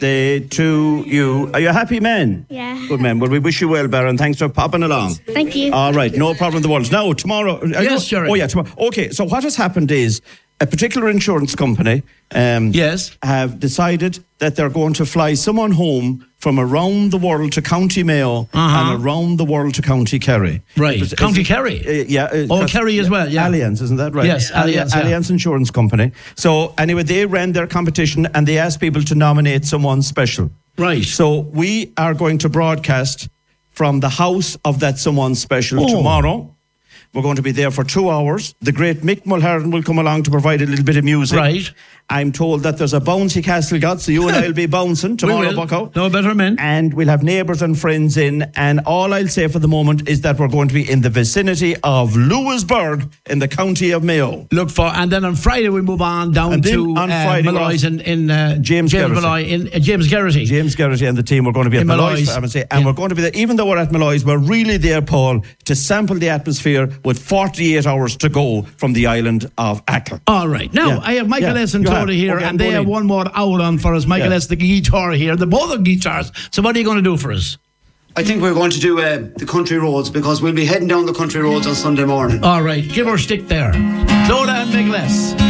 birthday to you. Are you happy, man? Yeah. Good, man. Well, we wish you well, Baron. Thanks for popping along. Thank you. All right, no problem in the world. Now, tomorrow... Yes, Jerry. Oh, yeah, tomorrow. Okay, so what has happened is a particular insurance company Yes. have decided that they're going to fly someone home from around the world to County Mayo and around the world to County Kerry. Right. County Kerry? Yeah. Kerry as well, yeah. Allianz, isn't that right? Yes, Allianz, yeah. Allianz Insurance Company. So, anyway, they ran their competition and they asked people to nominate someone special. Right. So, we are going to broadcast from the house of that someone special tomorrow. We're going to be there for 2 hours. The great Mick Mulhern will come along to provide a little bit of music. Right. I'm told that there's a bouncy castle got, so you and I will be bouncing tomorrow, Bucko. No better men. And we'll have neighbours and friends in. And all I'll say for the moment is that we're going to be in the vicinity of Lewisburg in the county of Mayo. And then on Friday we move on down And then to on Friday Malloy's in James Garrity. Malloy in James Garrity. James Garrity and the team are going to be at Malloy's. And we're going to be there. Even though we're at Malloy's, we're really there, Paul, to sample the atmosphere with 48 hours to go from the island of Achill. All right. Now, I have Michael S. and Tony here, and they have one more hour on for us. Michael S., the guitar here. They're both on guitars. So what are you going to do for us? I think we're going to do the country roads, because we'll be heading down the country roads on Sunday morning. All right. Give her a stick there. Clodagh and Michael S.